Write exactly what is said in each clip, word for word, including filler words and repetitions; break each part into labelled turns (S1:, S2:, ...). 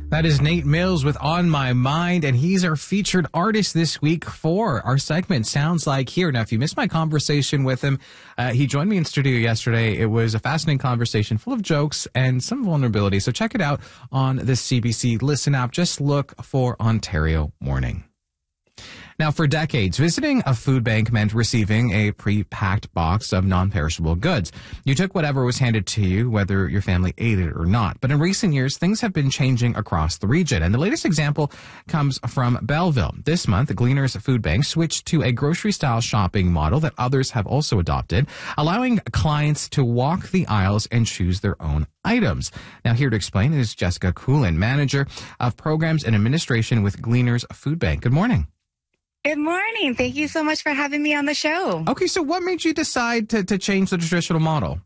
S1: That is Nate Mills with On My Mind, and he's our featured artist this week for our segment Sounds Like Here. Now, if you missed my conversation with him, uh, he joined me in studio yesterday. It was a fascinating conversation full of jokes and some vulnerability. So check it out on the C B C Listen app. Just look for Ontario Morning. Now, for decades, visiting a food bank meant receiving a pre-packed box of non-perishable goods. You took whatever was handed to you, whether your family ate it or not. But in recent years, things have been changing across the region. And the latest example comes from Belleville. This month, Gleaners Food Bank switched to a grocery-style shopping model that others have also adopted, allowing clients to walk the aisles and choose their own items. Now, here to explain is Jessica Coolin, Manager of Programs and Administration with Gleaners Food Bank. Good morning.
S2: Good morning. Thank you so much for having me on the show.
S1: Okay, so what made you decide to, to change the traditional model?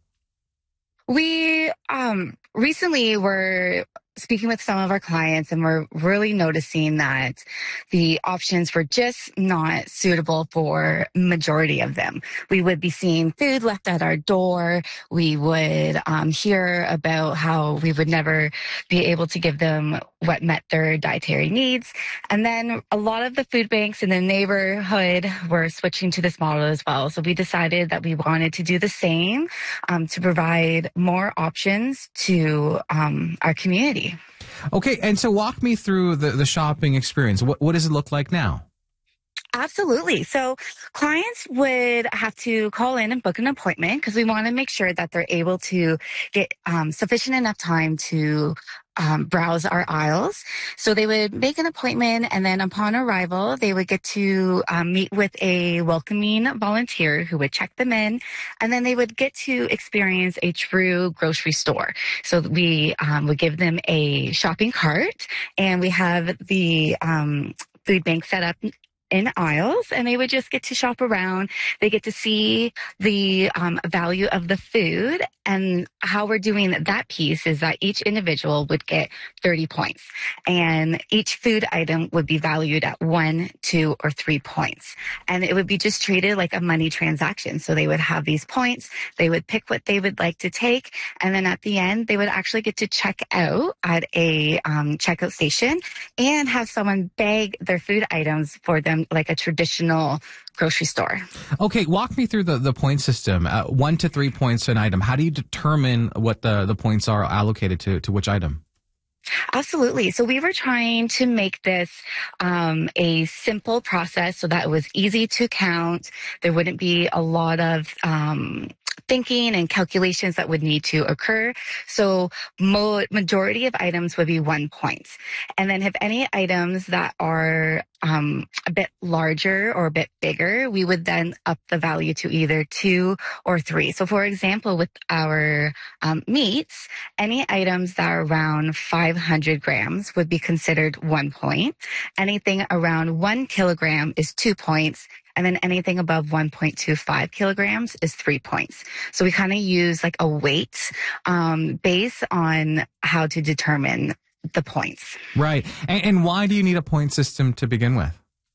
S2: We um, recently were speaking with some of our clients, and we're really noticing that the options were just not suitable for majority of them. We would be seeing food left at our door. We would um, hear about how we would never be able to give them what met their dietary needs. And then a lot of the food banks in the neighborhood were switching to this model as well. So we decided that we wanted to do the same um, to provide more options to um, our community.
S1: Okay, and so walk me through the, the shopping experience. What, what does it look like now?
S2: Absolutely. So clients would have to call in and book an appointment because we want to make sure that they're able to get um, sufficient enough time to um, browse our aisles. So they would make an appointment, and then upon arrival, they would get to um, meet with a welcoming volunteer who would check them in, and then they would get to experience a true grocery store. So we um, would give them a shopping cart, and we have the um, food bank set up in aisles, and they would just get to shop around. They get to see the um, value of the food, and how we're doing that piece is that each individual would get thirty points, and each food item would be valued at one, two, or three points. And it would be just treated like a money transaction. So they would have these points, they would pick what they would like to take, and then at the end, they would actually get to check out at a um, checkout station and have someone bag their food items for them like a traditional grocery store.
S1: Okay, walk me through the, the point system. Uh, one to three points an item. How do you determine what the, the points are allocated to, to which item?
S2: Absolutely. So we were trying to make this um, a simple process so that it was easy to count. There wouldn't be a lot of um, thinking and calculations that would need to occur. So mo- majority of items would be one point. And then if any items that are um, a bit larger or a bit bigger, we would then up the value to either two or three. So for example, with our um, meats, any items that are around five hundred grams would be considered one point. Anything around one kilogram is two points. And then anything above one point two five kilograms is three points. So we kind of use like a weight um, base on how to determine the points.
S1: Right. And, and why do you need a point system to begin with?